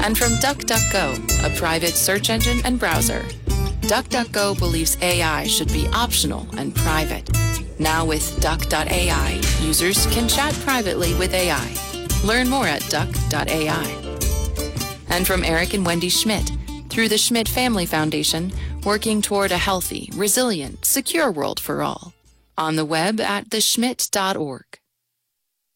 And from DuckDuckGo, a private search engine and browser. DuckDuckGo believes AI should be optional and private. Now with Duck.ai, users can chat privately with AI. Learn more at Duck.ai. And from Eric and Wendy Schmidt, through the Schmidt Family Foundation, working toward a healthy, resilient, secure world for all. On the web at theschmidt.org.